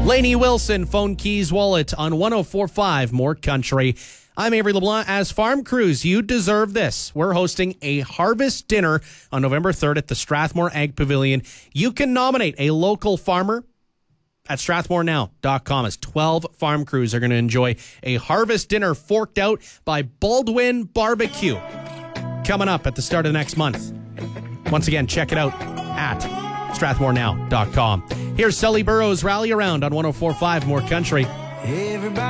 Lainey Wilson, Phone Keys Wallet on 104.5 More Country. I'm Avery LeBlanc. As Farm Crews, you deserve this. We're hosting a harvest dinner on November 3rd at the Strathmore Ag Pavilion. You can nominate a local farmer at strathmorenow.com as 12 farm crews are going to enjoy a harvest dinner forked out by Baldwin Barbecue coming up at the start of next month. Once again, check it out at strathmorenow.com. Here's Sully Burrows' Rally Around on 104.5 More Country. Everybody